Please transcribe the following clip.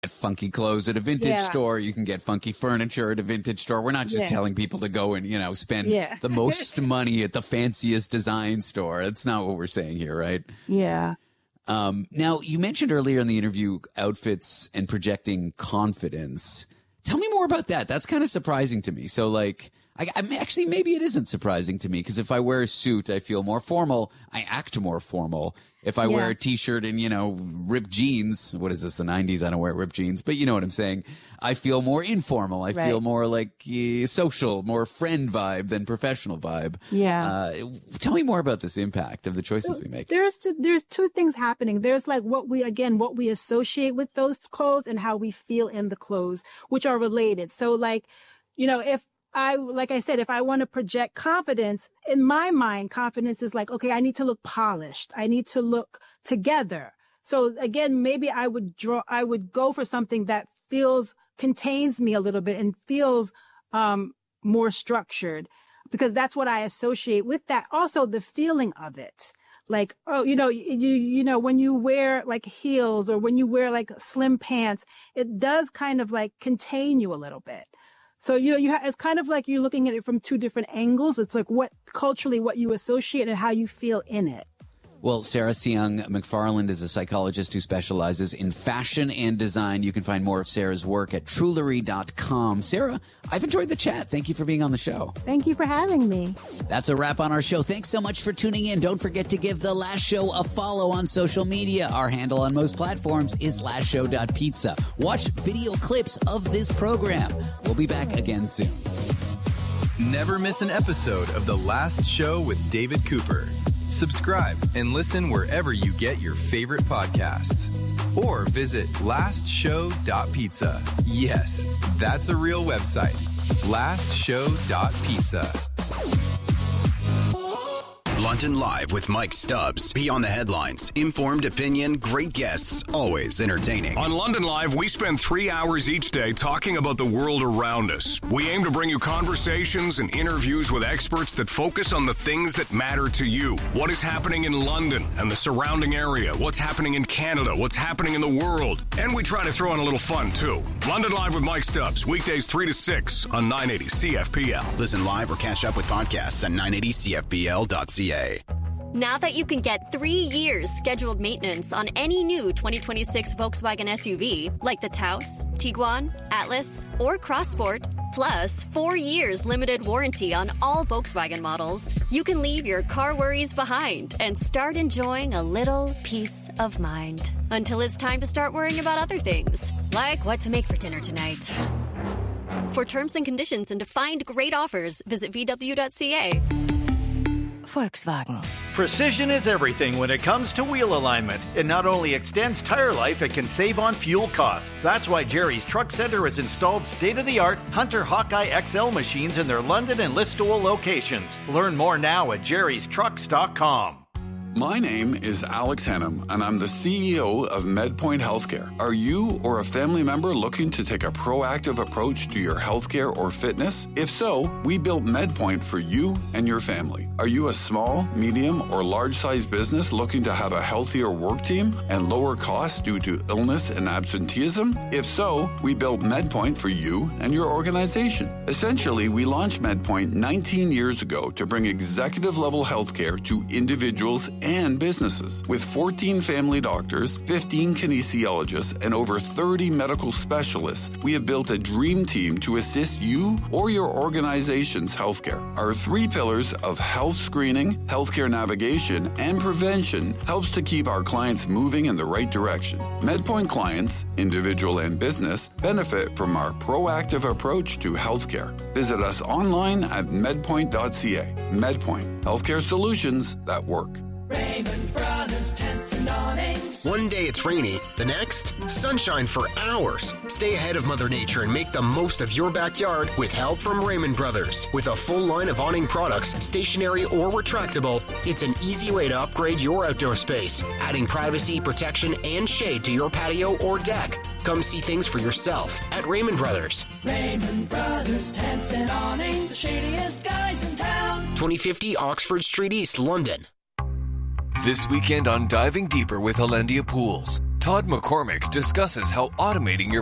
funky clothes at a vintage store. You can get funky furniture at a vintage store. We're not just telling people to go and, spend the most money at the fanciest design store. That's not what we're saying here, right? Yeah. Now, you mentioned earlier in the interview outfits and projecting confidence. Tell me more about that. That's kind of surprising to me. So, I'm actually, maybe it isn't surprising to me, because if I wear a suit, I feel more formal. I act more formal. If I wear a T-shirt and, ripped jeans, what is this, the 90s? I don't wear ripped jeans, but you know what I'm saying. I feel more informal. I feel more like social, more friend vibe than professional vibe. Yeah. Tell me more about this impact of the choices we make. There's two things happening. There's what we associate with those clothes and how we feel in the clothes, which are related. So if I want to project confidence, in my mind, confidence is okay, I need to look polished. I need to look together. So again, maybe I would go for something that contains me a little bit and feels, more structured, because that's what I associate with that. Also the feeling of it. When you wear heels, or when you wear slim pants, it does kind of contain you a little bit. So, it's kind of like you're looking at it from two different angles. It's what you associate and how you feel in it. Well, Sarah Seung McFarland is a psychologist who specializes in fashion and design. You can find more of Sarah's work at Trulery.com. Sarah, I've enjoyed the chat. Thank you for being on the show. Thank you for having me. That's a wrap on our show. Thanks so much for tuning in. Don't forget to give The Last Show a follow on social media. Our handle on most platforms is lastshow.pizza. Watch video clips of this program. We'll be back again soon. Never miss an episode of The Last Show with David Cooper. Subscribe and listen wherever you get your favorite podcasts. Or visit lastshow.pizza. Yes, that's a real website. lastshow.pizza. London Live with Mike Stubbs. Beyond the headlines. Informed opinion, great guests, always entertaining. On London Live, we spend 3 hours each day talking about the world around us. We aim to bring you conversations and interviews with experts that focus on the things that matter to you. What is happening in London and the surrounding area? What's happening in Canada? What's happening in the world? And we try to throw in a little fun, too. London Live with Mike Stubbs. Weekdays 3 to 6 on 980 CFPL. Listen live or catch up with podcasts at 980CFPL.ca. Now that you can get 3 years scheduled maintenance on any new 2026 Volkswagen SUV, like the Taos, Tiguan, Atlas, or Crossport, plus 4 years limited warranty on all Volkswagen models, you can leave your car worries behind and start enjoying a little peace of mind. Until it's time to start worrying about other things, like what to make for dinner tonight. For terms and conditions and to find great offers, visit VW.ca. Volkswagen. Precision is everything when it comes to wheel alignment. It not only extends tire life, it can save on fuel costs. That's why Jerry's Truck Center has installed state-of-the-art Hunter Hawkeye XL machines in their London and Listowel locations. Learn more now at jerrystrucks.com. My name is Alex Henham, and I'm the CEO of MedPoint Healthcare. Are you or a family member looking to take a proactive approach to your healthcare or fitness? If so, we built MedPoint for you and your family. Are you a small, medium, or large-sized business looking to have a healthier work team and lower costs due to illness and absenteeism? If so, we built MedPoint for you and your organization. Essentially, we launched MedPoint 19 years ago to bring executive-level healthcare to individuals and businesses. With 14 family doctors, 15 kinesiologists, and over 30 medical specialists, we have built a dream team to assist you or your organization's healthcare. Our 3 pillars of health screening, healthcare navigation, and prevention helps to keep our clients moving in the right direction. MedPoint clients, individual and business, benefit from our proactive approach to healthcare. Visit us online at medpoint.ca. MedPoint, healthcare solutions that work. Raymond Brothers Tents and Awnings. One day it's rainy, the next, sunshine for hours. Stay ahead of Mother Nature and make the most of your backyard with help from Raymond Brothers. With a full line of awning products, stationary or retractable, it's an easy way to upgrade your outdoor space, adding privacy, protection, and shade to your patio or deck. Come see things for yourself at Raymond Brothers. Raymond Brothers Tents and Awnings, the shadiest guys in town. 2050 Oxford Street East, London. This weekend on Diving Deeper with Hollandia Pools, Todd McCormick discusses how automating your